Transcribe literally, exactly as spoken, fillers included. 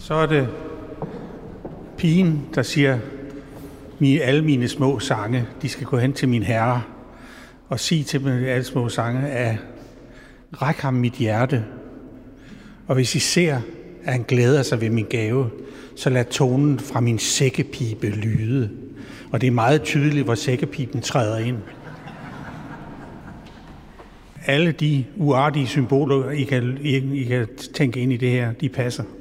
Så er det pigen, der siger, at alle mine små sange, de skal gå hen til min herre og sige til dem, alle små sange, at ræk ham mit hjerte. Og hvis I ser, at han glæder sig ved min gave, så lad tonen fra min sækkepibe lyde. Og det er meget tydeligt, hvor sækkepiben træder ind. Alle de uartige symboler, I kan, I, I kan tænke ind i det her, de passer.